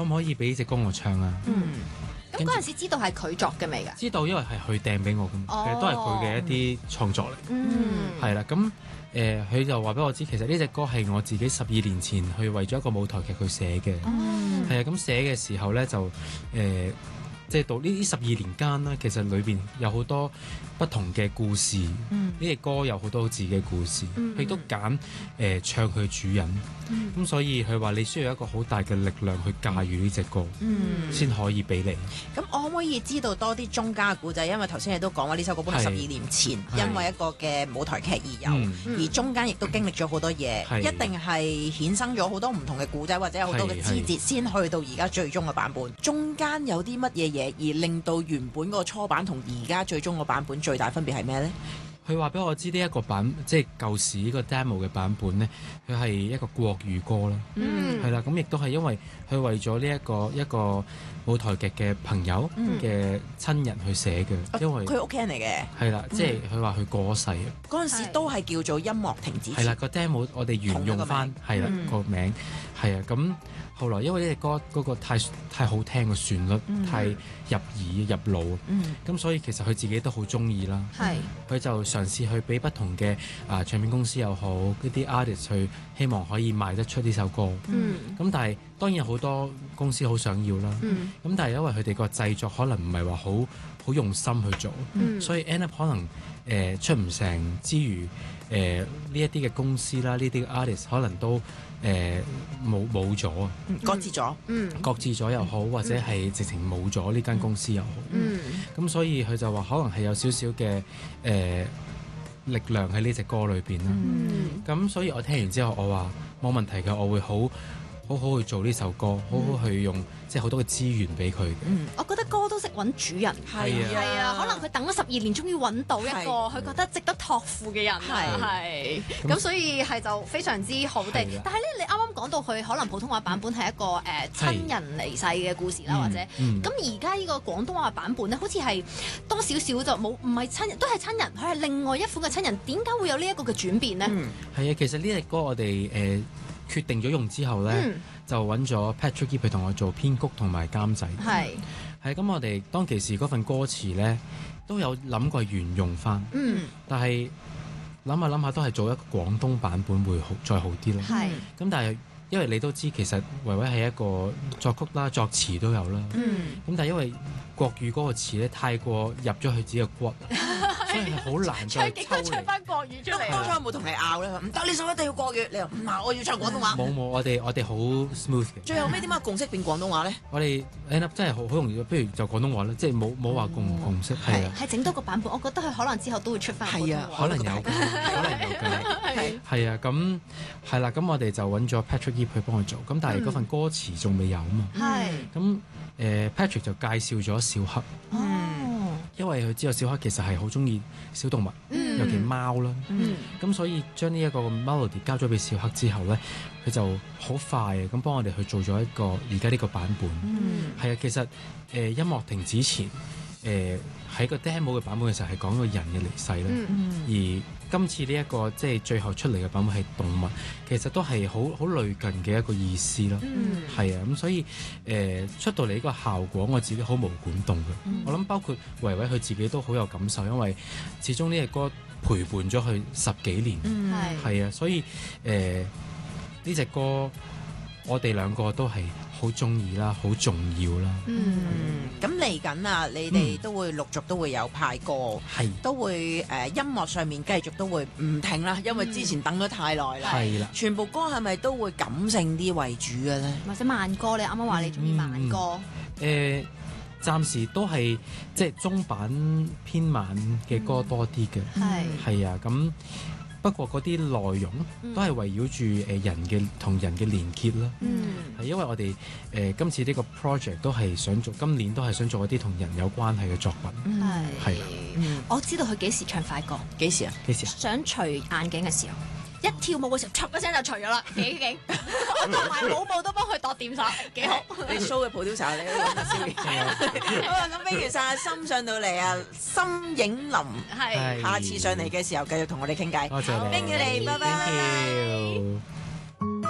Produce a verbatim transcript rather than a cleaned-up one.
可唔可以俾呢隻歌我唱啊？ 嗯，咁嗰陣時知道係佢作嘅未㗎？ 知道，因為係佢掟俾我咁， 哦其實都係佢嘅一啲創作嚟。 嗯， 係啦，咁誒佢就話俾我知，其實呢隻歌係我自己十二年前去為咗一個舞台劇去寫嘅。 嗯， 係啊，咁寫嘅時候咧就誒。呃即係到呢呢十二年間啦，其實裏邊有好多不同嘅故事。呢隻、嗯、歌有好多自己嘅故事，佢都揀誒唱佢主人。咁、嗯、所以佢話你需要一個好大嘅力量去駕馭呢隻歌，先、嗯、可以俾你。 咁我可唔可以知道多啲中間嘅故仔？因為頭先你都講話呢首歌本來十二年前因為一個嘅舞台劇而有，嗯、而中間亦都經歷咗好多嘢， 是一定係衍生咗好多唔同嘅故仔，或者有好多嘅枝節，先去到而家最終嘅版本。中間有啲乜嘢嘢而令到原本個初版同而家最終個版本最大分別係咩呢？ 佢話俾我知呢一個版，即係舊時呢個 demo 嘅版本呢，佢係一個國語歌啦，係啦、嗯，咁亦都係因為佢為咗呢一個一個舞台劇嘅朋友嘅親人去寫嘅，嗯、因為佢屋企人嚟嘅， 係啦，即係佢話佢過咗世， 嗰陣時都係叫做音樂停止前， 係啦，個 demo 我哋沿用翻，係啦個名，係啊，咁後來因為呢隻歌嗰、嗰個太太好聽嘅旋律，嗯、太入耳入腦，咁、嗯、所以其實佢自己都好中意啦，佢、嗯、就嘗試去俾不同嘅啊唱片公司又好，嗰啲 artist 去希望可以賣得出呢首歌，咁、嗯、但係當然好多公司好想要啦，咁、嗯、但係因為佢哋個製作可能唔係話好好用心去做，嗯、所以 end up 可能誒、呃、出唔成之餘，誒呢一啲嘅公司啦，呢啲 artist 可能都誒冇冇咗啊， 擱置咗，嗯， 擱置咗又好，或者係直情冇咗呢間公司又好，嗯，咁所以佢就話可能係有少少嘅誒力量喺呢隻歌裏邊啦，咁、嗯、所以我聽完之後，我話冇問題嘅，我會好好好去做呢首歌，好好去用即係好多嘅資源俾佢嘅。 嗯，我覺得歌都識揾主人， 係啊， 係啊，可能佢等咗十二年，終於揾到一個佢覺得值得託付嘅人，係，咁所以係就非常之好地。但係咧，你啱啱講到佢可能普通話版本係一個誒親人離世嘅故事啦，或者咁而家呢個廣東話版本咧，好似係多少少就冇唔係親人，都係親人，佢係另外一款嘅親人，點解會有呢一個嘅轉變呢？ 係啊，其實呢隻歌我哋誒。決定咗用之後咧，嗯、就揾咗 Patrick Yip 去同我做編曲同埋監製。係係咁，我哋當其時嗰份歌詞咧都有諗過沿用翻。嗯，但係諗下諗下都係做一個廣東版本會好再好啲咯。係咁，但係因為你都知其實維維係一個作曲啦、作詞都有啦。嗯，咁但係因為國語嗰個詞咧太過入咗佢自己嘅骨。所以係好難再抽離。 唱翻國語出嚟。 當初有冇同你拗咧？唔得，呢首一定要國語。你話唔係，我要唱廣東話。 冇冇，我哋我哋好 smooth 嘅。 最後尾點解共識變廣東話咧？ 我哋 end up 真係好好容易，不如就廣東話啦，即係冇冇話共唔共識係啊。 係整多個版本，我覺得佢可能之後都會出翻廣東話。 可能有，可能有嘅。係係啊，咁係啦，咁我哋就揾咗 Patrick Yip 去幫佢做，咁但係嗰份歌詞仲未有啊嘛。係。咁誒 Patrick 就介紹咗小黑。因為佢知道小黑其實係好中意小動物，嗯、尤其貓啦。咁、嗯、所以將呢一個 melody 交咗俾小黑之後咧，佢就好快啊咁幫我哋去做咗一個而家呢個版本。係啊、嗯，其實誒、呃、音樂停止前誒喺、呃、個 demo 嘅版本嘅時候係講個人嘅離世啦，嗯嗯、而今次呢、這、一個即係最後出嚟嘅版本係動物，其實都係好好類近嘅一個意思咯。係啊、嗯，咁所以誒、呃、出到嚟呢個效果，我自己好無管動嘅。嗯、我諗包括維維佢自己都好有感受，因為始終呢隻歌陪伴咗佢十幾年，係啊、嗯，所以誒呢隻歌我哋兩個都係好中意啦，好重要啦。 嗯，咁嚟緊啊，你哋都會陸續都會有派歌，係、嗯、都會誒、呃、音樂上面繼續都會唔停啦，因為之前等咗太耐啦。係啦、嗯，全部歌係咪都會感性啲為主嘅咧？或者慢歌？你啱啱話你中意慢歌？誒、 嗯，暫、呃、時都係即係中版偏慢嘅歌多啲嘅。係係啊，咁。不過嗰啲內容都係圍繞住誒人嘅同人嘅連結啦，係、嗯、因為我哋誒、呃、今次呢個 project 都係想做，今年都係想做一啲同人有關係嘅作品，係係啦。 我知道佢幾時唱快歌？ 幾時啊？ 幾時啊？ 想除眼鏡嘅時候。一跳舞嘅時候，嚓一聲就除咗啦，幾勁！我同埋舞步都幫佢度掂晒，幾好。 你 show 嘅 producer 你都揾得先。好啊，咁不如晒阿心上到嚟啊，心影林係，下次上嚟嘅時候繼續同我哋傾偈。 多謝你， 歡迎你，拜拜。